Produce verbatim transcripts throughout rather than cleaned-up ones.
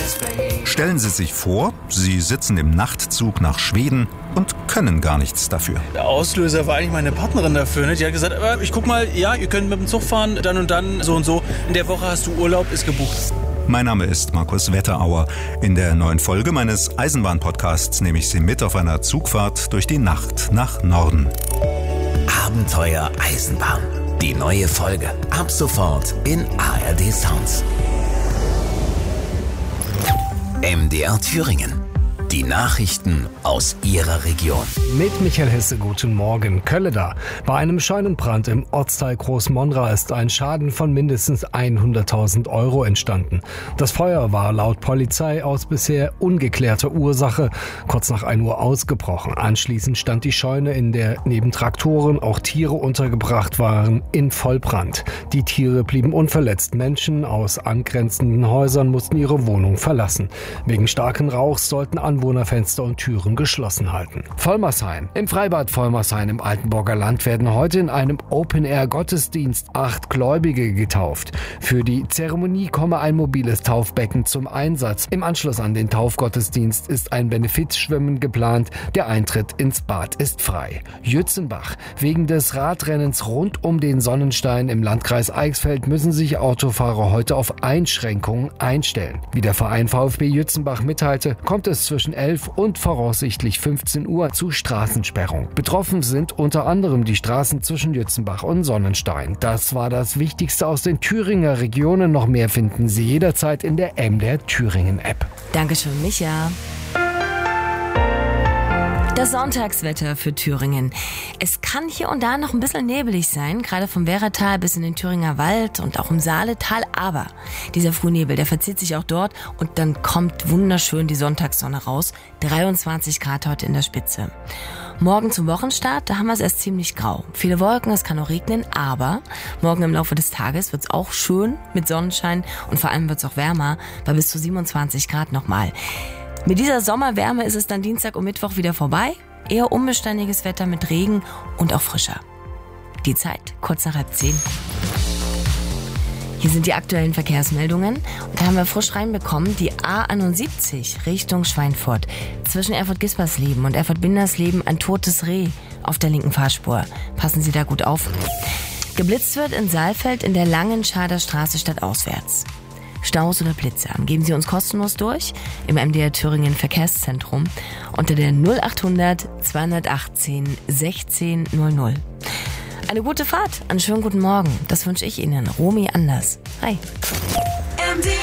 Stellen Sie sich vor, Sie sitzen im Nachtzug nach Schweden und können gar nichts dafür. Der Auslöser war eigentlich meine Partnerin dafür. Ne? Die hat gesagt, aber ich guck mal, ja, ihr könnt mit dem Zug fahren, dann und dann, so und so. In der Woche hast du Urlaub, ist gebucht. Mein Name ist Markus Wetterauer. In der neuen Folge meines Eisenbahn-Podcasts nehme ich Sie mit auf einer Zugfahrt durch die Nacht nach Norden. Abenteuer Eisenbahn. Die neue Folge. Ab sofort in A R D Sounds. M D R Thüringen. Die Nachrichten aus Ihrer Region. Mit Michael Hesse, guten Morgen. Kölleda. Bei einem Scheunenbrand im Ortsteil Großmonra ist ein Schaden von mindestens hunderttausend Euro entstanden. Das Feuer war laut Polizei aus bisher ungeklärter Ursache kurz nach ein Uhr ausgebrochen. Anschließend stand die Scheune, in der neben Traktoren auch Tiere untergebracht waren, in Vollbrand. Die Tiere blieben unverletzt. Menschen aus angrenzenden Häusern mussten ihre Wohnung verlassen. Wegen starken Rauchs sollten Anwohner Fenster und Türen geschlossen halten. Vollmersheim. Im Freibad Vollmersheim im Altenburger Land werden heute in einem Open-Air-Gottesdienst acht Gläubige getauft. Für die Zeremonie komme ein mobiles Taufbecken zum Einsatz. Im Anschluss an den Taufgottesdienst ist ein Benefizschwimmen geplant. Der Eintritt ins Bad ist frei. Jützenbach. Wegen des Radrennens rund um den Sonnenstein im Landkreis Eichsfeld müssen sich Autofahrer heute auf Einschränkungen einstellen. Wie der Verein VfB Jützenbach mitteilte, kommt es zwischen elf und voraussichtlich fünfzehn Uhr zu Straßensperrung. Betroffen sind unter anderem die Straßen zwischen Jützenbach und Sonnenstein. Das war das Wichtigste aus den Thüringer Regionen. Noch mehr finden Sie jederzeit in der M D R Thüringen App. Dankeschön, Micha. Das Sonntagswetter für Thüringen. Es kann hier und da noch ein bisschen nebelig sein, gerade vom Werratal bis in den Thüringer Wald und auch im Saaletal. Aber dieser Frühnebel, der verzieht sich auch dort und dann kommt wunderschön die Sonntagssonne raus. dreiundzwanzig Grad heute in der Spitze. Morgen zum Wochenstart, da haben wir es erst ziemlich grau. Viele Wolken, es kann auch regnen, aber morgen im Laufe des Tages wird es auch schön mit Sonnenschein und vor allem wird es auch wärmer, bei bis zu siebenundzwanzig Grad nochmal. Mit dieser Sommerwärme ist es dann Dienstag und Mittwoch wieder vorbei. Eher unbeständiges Wetter mit Regen und auch frischer. Die Zeit kurz nach halb zehn. Hier sind die aktuellen Verkehrsmeldungen. Und da haben wir frisch reinbekommen, die A einundsiebzig Richtung Schweinfurt. Zwischen Erfurt-Gispersleben und Erfurt-Bindersleben ein totes Reh auf der linken Fahrspur. Passen Sie da gut auf. Geblitzt wird in Saalfeld in der Langenscheider Straße stadtauswärts. Staus oder Blitze, geben Sie uns kostenlos durch im M D R Thüringen Verkehrszentrum unter der null achthundert zweihundertachtzehn sechzehn null null. Eine gute Fahrt, einen schönen guten Morgen. Das wünsche ich Ihnen. Romy Anders. Hi. M D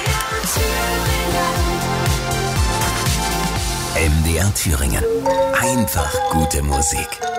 R Thüringen. M D R Thüringen. Einfach gute Musik.